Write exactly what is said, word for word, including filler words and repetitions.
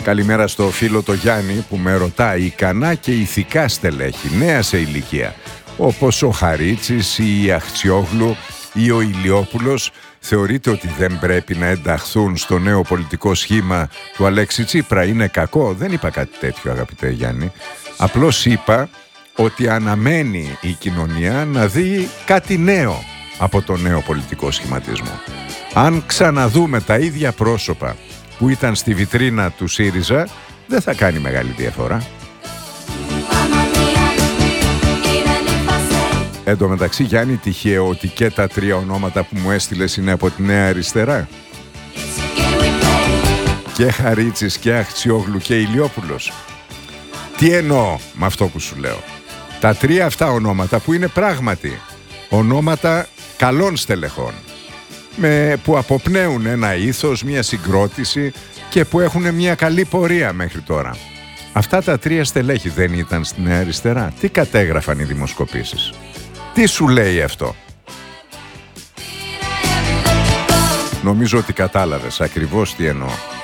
Καλημέρα στο φίλο το Γιάννη που με ρωτάει ικανά και ηθικά στελέχη, νέα σε ηλικία, όπως ο Χαρίτσης ή η Αχτσιόγλου ή ο Ηλιόπουλος, θεωρείτε ότι δεν πρέπει να ενταχθούν στο νέο πολιτικό σχήμα του Αλέξη Τσίπρα? Είναι κακό? Δεν είπα κάτι τέτοιο, αγαπητέ Γιάννη. Απλώς είπα ότι αναμένει η κοινωνία να δει κάτι νέο από το νέο πολιτικό σχηματισμό. Αν ξαναδούμε τα ίδια πρόσωπα που ήταν στη βιτρίνα του ΣΥΡΙΖΑ, δεν θα κάνει μεγάλη διαφορά. Εν τω μεταξύ, Γιάννη, τυχαίο ότι και τα τρία ονόματα που μου έστειλες είναι από τη Νέα Αριστερά? Και Χαρίτσης και Αχτσιόγλου και Ηλιόπουλος. Τι εννοώ με αυτό που σου λέω? Τα τρία αυτά ονόματα που είναι πράγματι ονόματα καλών στελεχών, με, που αποπνέουν ένα ήθος, μια συγκρότηση και που έχουν μια καλή πορεία μέχρι τώρα. Αυτά τα τρία στελέχη δεν ήταν στη Νέα Αριστερά? Τι κατέγραφαν οι δημοσκοπήσεις? Τι σου λέει αυτό? Νομίζω ότι κατάλαβες ακριβώς τι εννοώ.